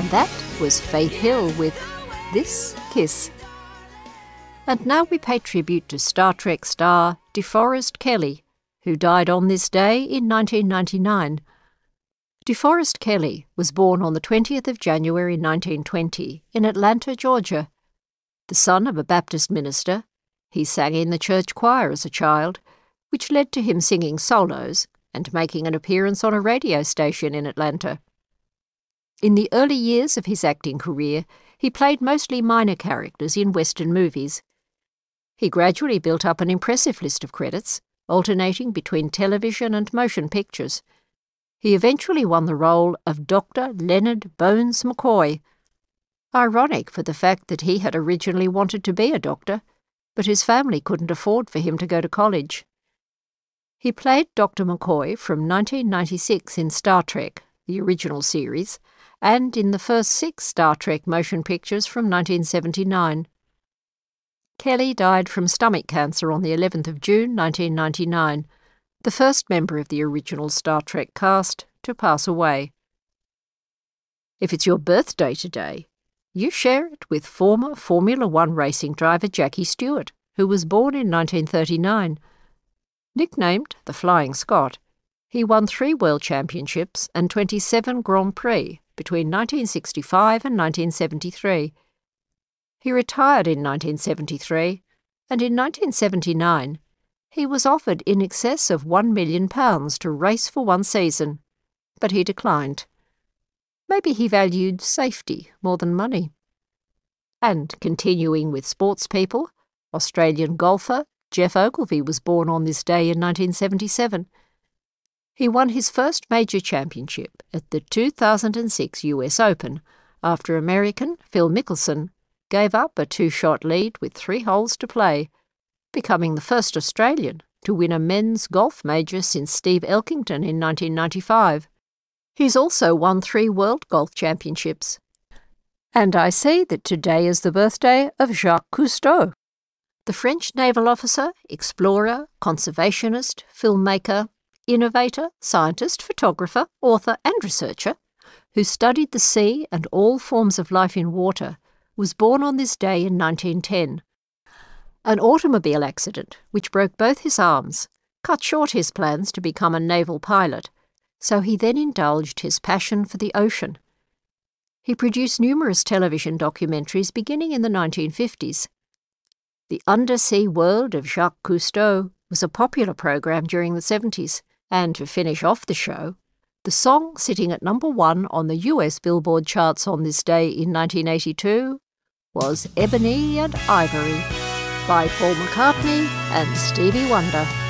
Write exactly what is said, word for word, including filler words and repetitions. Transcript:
that was Faith Hill with This Kiss. And now we pay tribute to Star Trek star DeForest Kelley, who died on this day in nineteen ninety-nine. DeForest Kelley was born on the twentieth of January nineteen twenty in Atlanta, Georgia. The son of a Baptist minister, he sang in the church choir as a child, which led to him singing solos and making an appearance on a radio station in Atlanta. In the early years of his acting career, he played mostly minor characters in Western movies. He gradually built up an impressive list of credits, alternating between television and motion pictures. He eventually won the role of Doctor Leonard Bones McCoy. Ironic for the fact that he had originally wanted to be a doctor, but his family couldn't afford for him to go to college. He played Doctor McCoy from nineteen ninety-six in Star Trek, the original series, and in the first six Star Trek motion pictures from nineteen seventy-nine. Kelley died from stomach cancer on the eleventh of June nineteen ninety-nine, the first member of the original Star Trek cast to pass away. If it's your birthday today, you share it with former Formula One racing driver Jackie Stewart, who was born in nineteen thirty-nine. Nicknamed the Flying Scot, he won three World Championships and twenty-seven Grand Prix between nineteen sixty-five and nineteen seventy-three. He retired in nineteen seventy-three, and in nineteen seventy-nine he was offered in excess of one million pounds to race for one season, but he declined. Maybe he valued safety more than money. And continuing with sports people, Australian golfer Geoff Ogilvy was born on this day in nineteen seventy-seven. He won his first major championship at the two thousand six U S Open after American Phil Mickelson gave up a two-shot lead with three holes to play, becoming the first Australian to win a men's golf major since Steve Elkington in nineteen ninety-five. He's also won three World Golf Championships. And I say that today is the birthday of Jacques Cousteau, the French naval officer, explorer, conservationist, filmmaker, innovator, scientist, photographer, author and researcher, who studied the sea and all forms of life in water, was born on this day in nineteen ten. An automobile accident, which broke both his arms, cut short his plans to become a naval pilot, so he then indulged his passion for the ocean. He produced numerous television documentaries beginning in the nineteen fifties. The Undersea World of Jacques Cousteau was a popular program during the seventies, and to finish off the show, the song sitting at number one on the U S Billboard charts on this day in nineteen eighty-two was Ebony and Ivory by Paul McCartney and Stevie Wonder.